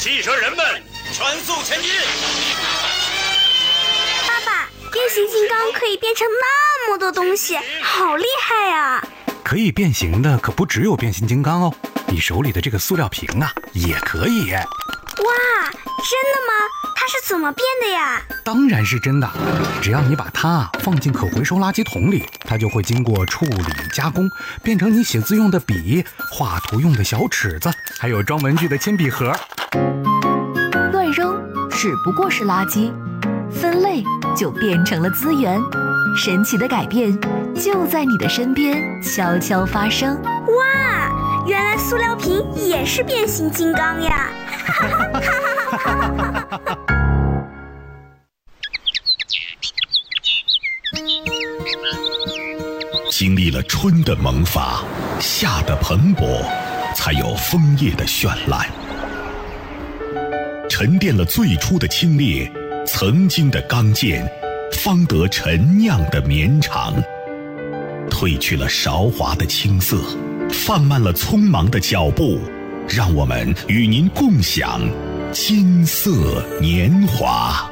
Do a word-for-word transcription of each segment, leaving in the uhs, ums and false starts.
汽车人们，全速前进！ 爸爸，变形金刚可以变成那么多东西，好厉害呀！ 可以变形的可不只有变形金刚哦，你手里的这个塑料瓶啊，也可以。 哇，真的吗？它是怎么变的呀？ 当然是真的，只要你把它放进可回收垃圾桶里，它就会经过处理加工，变成你写字用的笔、画图用的小尺子，还有装文具的铅笔盒。 乱扔只不过是垃圾，分类就变成了资源。神奇的改变就在你的身边悄悄发生。 哇，原来塑料瓶也是变形金刚呀！ 经历了春的萌发，夏的蓬勃，才有枫叶的绚烂。沉淀了最初的清冽，曾经的刚健，方得陈酿的绵长。褪去了韶华的青涩，放慢了匆忙的脚步，让我们与您共享金色年华。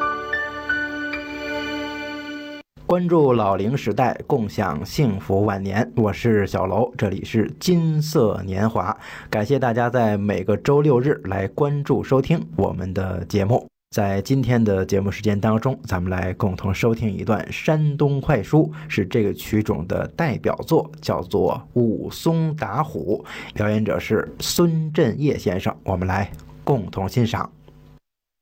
关注老龄时代，共享幸福晚年。我是小楼，这里是金色年华。感谢大家在每个周六日来关注收听我们的节目。在今天的节目时间当中，咱们来共同收听一段山东快书，是这个曲种的代表作，叫做《武松打虎》，表演者是孙振业先生。我们来共同欣赏。